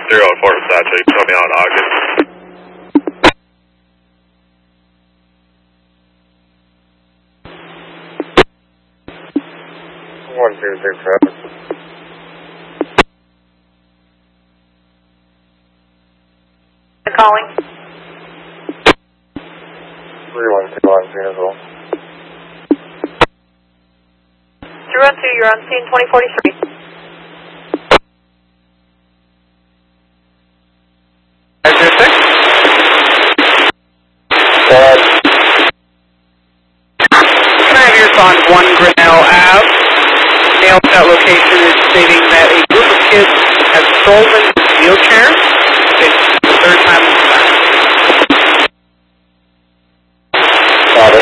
304 Satchel, you can tell me out in August. 106 traffic. Calling. 312 on scene as well. 312, you're on scene 2043. Can I have yours on 1 Grinnell Ave? Mail to that location is stating that a group of kids has stolen wheelchairs